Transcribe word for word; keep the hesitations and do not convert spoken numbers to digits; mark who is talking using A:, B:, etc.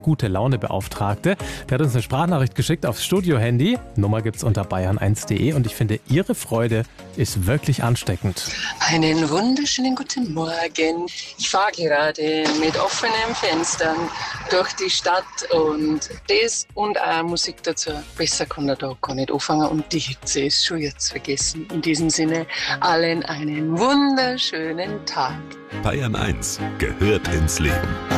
A: Gute-Laune-Beauftragte. Der hat uns eine Sprachnachricht geschickt aufs Studio-Handy. Nummer gibt's unter bayern eins punkt de und ich finde, Ihre Freude ist wirklich ansteckend.
B: Einen wunderschönen guten Morgen. Ich fahre gerade mit offenen Fenstern durch die Stadt und das und auch Musik dazu. Besser kann er da gar nicht anfangen und die Hitze ist schon jetzt vergessen. In diesem Sinne allen einen wunderschönen Tag.
C: Bayern eins gehört ins Leben.